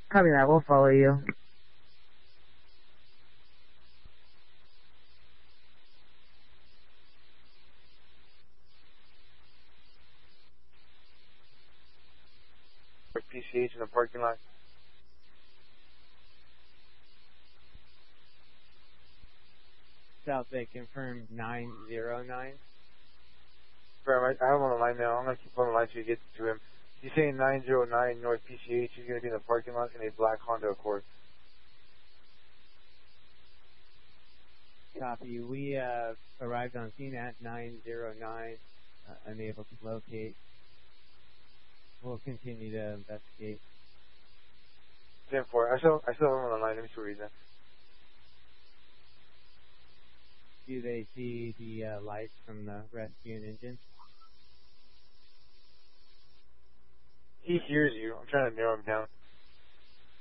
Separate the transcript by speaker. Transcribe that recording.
Speaker 1: Copy that. We'll follow you.
Speaker 2: PCH in the parking lot.
Speaker 3: South Bay confirmed 909.
Speaker 2: I have him on the line now. I'm going to keep on the line so you get to him. He's saying 909 North PCH. He's going to be in the parking lot in a black Honda Accord.
Speaker 3: Copy. We arrived on scene at 909, unable to locate. We'll continue to investigate.
Speaker 2: 10-4. I still have him on the line. Let me see where he's at.
Speaker 3: Do they see the lights from the rescue engine?
Speaker 2: He hears you. I'm trying to narrow him down.